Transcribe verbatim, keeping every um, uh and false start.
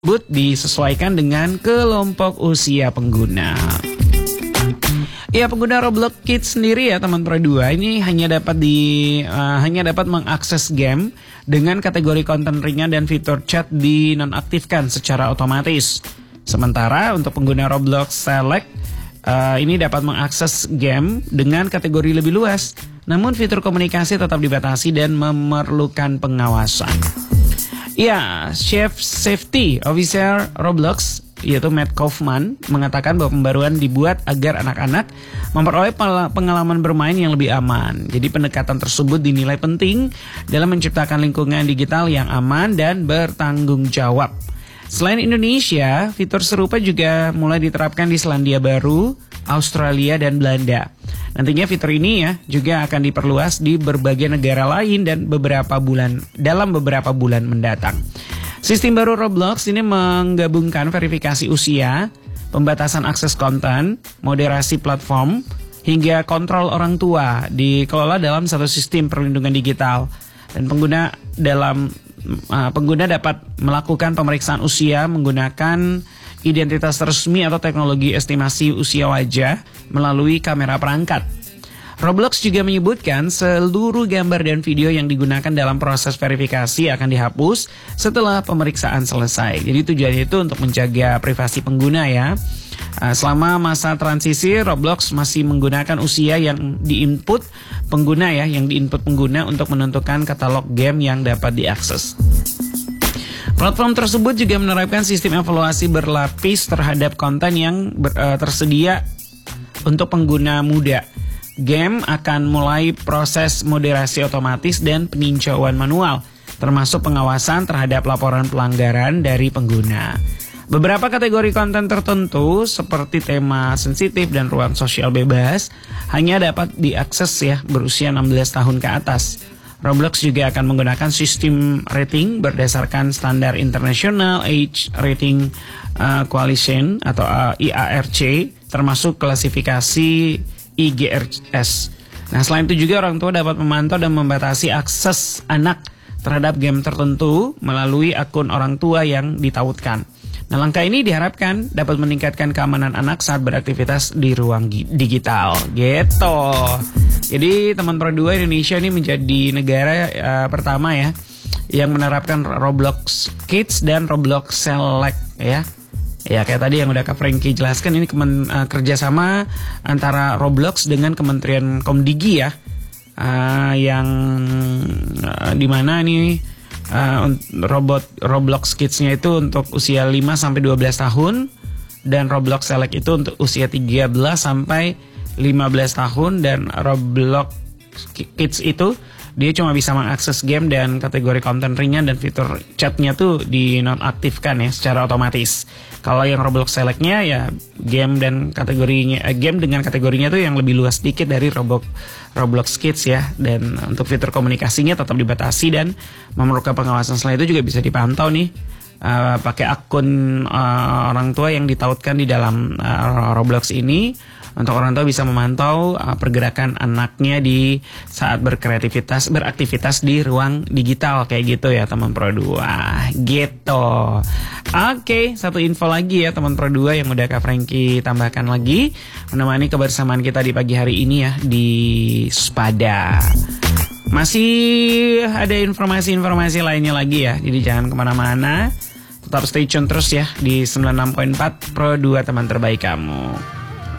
tersebut disesuaikan dengan kelompok usia pengguna. Ya, pengguna Roblox Kids sendiri ya teman Pro dua ini hanya dapat di uh, hanya dapat mengakses game dengan kategori konten ringan dan fitur chat dinonaktifkan secara otomatis. Sementara untuk pengguna Roblox Select uh, ini dapat mengakses game dengan kategori lebih luas, namun fitur komunikasi tetap dibatasi dan memerlukan pengawasan. Ya, Chief Safety Officer Roblox yaitu Matt Kaufman mengatakan bahwa pembaruan dibuat agar anak-anak memperoleh pengalaman bermain yang lebih aman. Jadi pendekatan tersebut dinilai penting dalam menciptakan lingkungan digital yang aman dan bertanggung jawab. Selain Indonesia, fitur serupa juga mulai diterapkan di Selandia Baru, Australia, dan Belanda. Nantinya fitur ini ya juga akan diperluas di berbagai negara lain dan beberapa bulan dalam beberapa bulan mendatang. Sistem baru Roblox ini menggabungkan verifikasi usia, pembatasan akses konten, moderasi platform, hingga kontrol orang tua dikelola dalam satu sistem perlindungan digital. Dan pengguna dalam uh, pengguna dapat melakukan pemeriksaan usia menggunakan identitas resmi atau teknologi estimasi usia wajah melalui kamera perangkat. Roblox juga menyebutkan seluruh gambar dan video yang digunakan dalam proses verifikasi akan dihapus setelah pemeriksaan selesai. Jadi tujuannya itu untuk menjaga privasi pengguna ya. Selama masa transisi, Roblox masih menggunakan usia yang diinput pengguna ya, yang diinput pengguna untuk menentukan katalog game yang dapat diakses. Platform tersebut juga menerapkan sistem evaluasi berlapis terhadap konten yang ber, uh, tersedia untuk pengguna muda. Game akan mulai proses moderasi otomatis dan peninjauan manual, termasuk pengawasan terhadap laporan pelanggaran dari pengguna. Beberapa kategori konten tertentu seperti tema sensitif dan ruang sosial bebas hanya dapat diakses ya berusia enam belas tahun ke atas. Roblox juga akan menggunakan sistem rating berdasarkan standar International Age Rating uh, Coalition atau uh, I A R C, termasuk klasifikasi I G R S. Nah, selain itu juga orang tua dapat memantau dan membatasi akses anak terhadap game tertentu melalui akun orang tua yang ditautkan. Nah, langkah ini diharapkan dapat meningkatkan keamanan anak saat beraktivitas di ruang digital. Gitu. Jadi teman Pro dua Indonesia ini menjadi negara uh, pertama ya yang menerapkan Roblox Kids dan Roblox Select ya. Ya kayak tadi yang udah Kak Frankie jelaskan, ini kemen, uh, kerjasama antara Roblox dengan Kementerian Komdigi ya, uh, yang uh, dimana nih uh, robot Roblox Kids-nya itu untuk usia lima sampai dua belas tahun dan Roblox Select itu untuk usia tiga belas sampai lima belas tahun, dan Roblox Kids itu dia cuma bisa mengakses game dan kategori konten ringan dan fitur chatnya tuh dinonaktifkan ya secara otomatis. Kalau yang Roblox Select-nya ya game dan kategorinya eh, game dengan kategorinya tuh yang lebih luas sedikit dari Roblox Roblox Kids ya, dan untuk fitur komunikasinya tetap dibatasi dan memerlukan pengawasan. Selain itu juga bisa dipantau nih uh, pakai akun uh, orang tua yang ditautkan di dalam uh, Roblox ini. Untuk orang tua bisa memantau uh, pergerakan anaknya di saat berkreativitas, beraktivitas di ruang digital kayak gitu ya teman Pro dua. Gitu. Oke, satu info lagi ya teman Pro dua yang udah Kak Frankie tambahkan lagi menemani kebersamaan kita di pagi hari ini ya di Spada. Masih ada informasi-informasi lainnya lagi ya, jadi jangan kemana-mana. Tetap stay tune terus ya di sembilan puluh enam koma empat Pro dua, teman terbaik kamu.